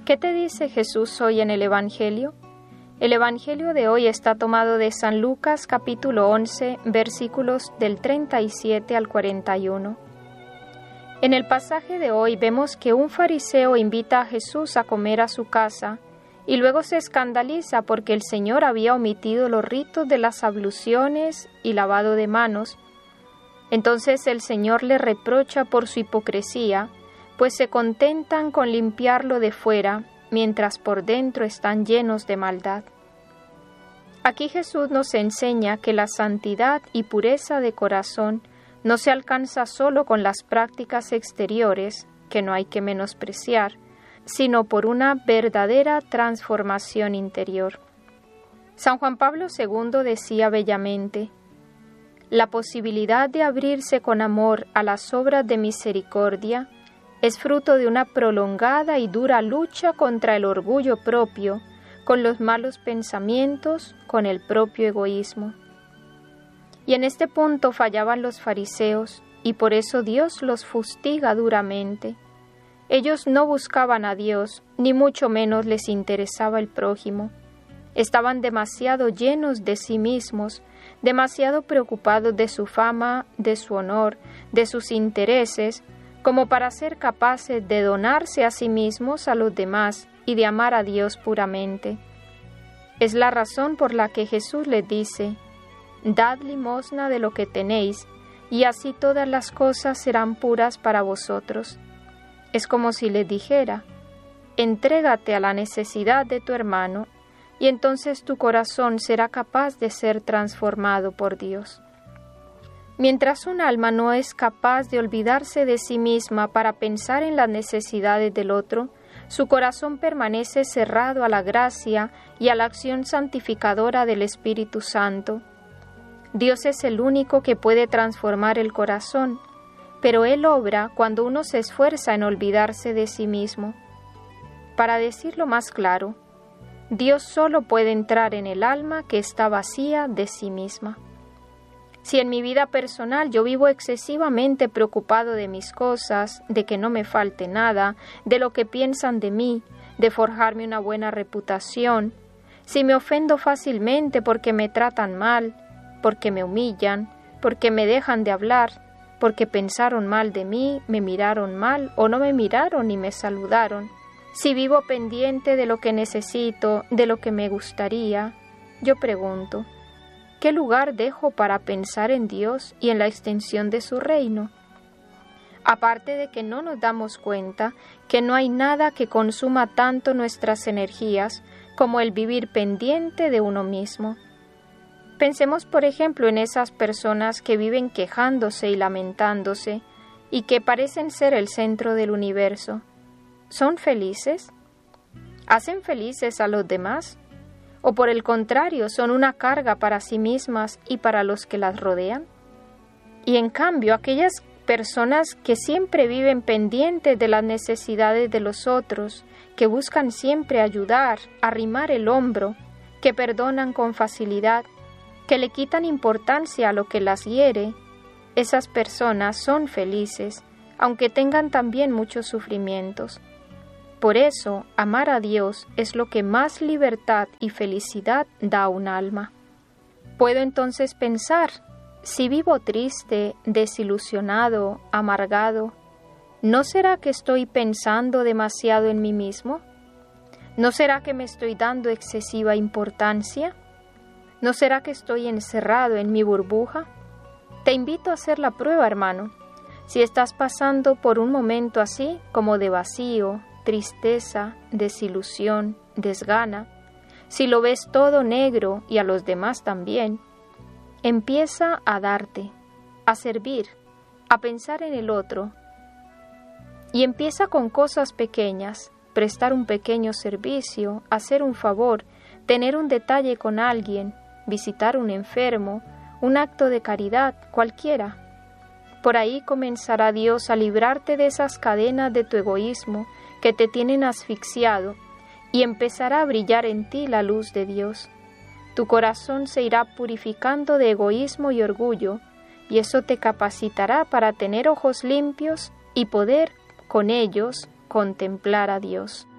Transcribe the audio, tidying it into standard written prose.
¿Qué te dice Jesús hoy en el Evangelio? El Evangelio de hoy está tomado de San Lucas capítulo 11, versículos del 37 al 41. En el pasaje de hoy vemos que un fariseo invita a Jesús a comer a su casa y luego se escandaliza porque el Señor había omitido los ritos de las abluciones y lavado de manos. Entonces el Señor le reprocha por su hipocresía, pues se contentan con limpiarlo de fuera, mientras por dentro están llenos de maldad. Aquí Jesús nos enseña que la santidad y pureza de corazón no se alcanza solo con las prácticas exteriores, que no hay que menospreciar, sino por una verdadera transformación interior. San Juan Pablo II decía bellamente: la posibilidad de abrirse con amor a las obras de misericordia es fruto de una prolongada y dura lucha contra el orgullo propio, con los malos pensamientos, con el propio egoísmo. Y en este punto fallaban los fariseos, y por eso Dios los fustiga duramente. Ellos no buscaban a Dios, ni mucho menos les interesaba el prójimo. Estaban demasiado llenos de sí mismos, demasiado preocupados de su fama, de su honor, de sus intereses, como para ser capaces de donarse a sí mismos a los demás y de amar a Dios puramente. Es la razón por la que Jesús les dice: dad limosna de lo que tenéis, y así todas las cosas serán puras para vosotros. Es como si les dijera: entrégate a la necesidad de tu hermano, y entonces tu corazón será capaz de ser transformado por Dios. Mientras un alma no es capaz de olvidarse de sí misma para pensar en las necesidades del otro, su corazón permanece cerrado a la gracia y a la acción santificadora del Espíritu Santo. Dios es el único que puede transformar el corazón, pero Él obra cuando uno se esfuerza en olvidarse de sí mismo. Para decirlo más claro, Dios solo puede entrar en el alma que está vacía de sí misma. Si en mi vida personal yo vivo excesivamente preocupado de mis cosas, de que no me falte nada, de lo que piensan de mí, de forjarme una buena reputación, si me ofendo fácilmente porque me tratan mal, porque me humillan, porque me dejan de hablar, porque pensaron mal de mí, me miraron mal o no me miraron ni me saludaron, si vivo pendiente de lo que necesito, de lo que me gustaría, yo pregunto: ¿qué lugar dejo para pensar en Dios y en la extensión de su reino? Aparte de que no nos damos cuenta que no hay nada que consuma tanto nuestras energías como el vivir pendiente de uno mismo. Pensemos, por ejemplo, en esas personas que viven quejándose y lamentándose y que parecen ser el centro del universo. ¿Son felices? ¿Hacen felices a los demás? ¿O por el contrario son una carga para sí mismas y para los que las rodean? Y en cambio, aquellas personas que siempre viven pendientes de las necesidades de los otros, que buscan siempre ayudar, arrimar el hombro, que perdonan con facilidad, que le quitan importancia a lo que las hiere, esas personas son felices, aunque tengan también muchos sufrimientos. Por eso, amar a Dios es lo que más libertad y felicidad da a un alma. Puedo entonces pensar: si vivo triste, desilusionado, amargado, ¿no será que estoy pensando demasiado en mí mismo? ¿No será que me estoy dando excesiva importancia? ¿No será que estoy encerrado en mi burbuja? Te invito a hacer la prueba, hermano. Si estás pasando por un momento así, como de vacío, tristeza, desilusión, desgana, si lo ves todo negro y a los demás también, empieza a darte, a servir, a pensar en el otro. Y empieza con cosas pequeñas: prestar un pequeño servicio, hacer un favor, tener un detalle con alguien, visitar un enfermo, un acto de caridad, cualquiera. Por ahí comenzará Dios a librarte de esas cadenas de tu egoísmo que te tienen asfixiado, y empezará a brillar en ti la luz de Dios. Tu corazón se irá purificando de egoísmo y orgullo, y eso te capacitará para tener ojos limpios y poder con ellos contemplar a Dios.